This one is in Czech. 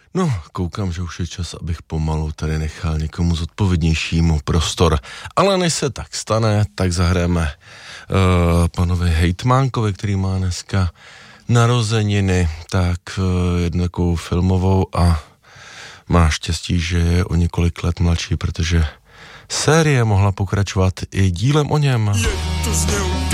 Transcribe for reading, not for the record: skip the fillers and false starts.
No, koukám, že už je čas, abych pomalu tady nechal někomu zodpovědnějšímu prostor. Ale než se tak stane, tak zahrajeme panovi hejtmánkovi, který má dneska narozeniny, tak jednu takovou filmovou a má štěstí, že je o několik let mladší, protože série mohla pokračovat i dílem o něm.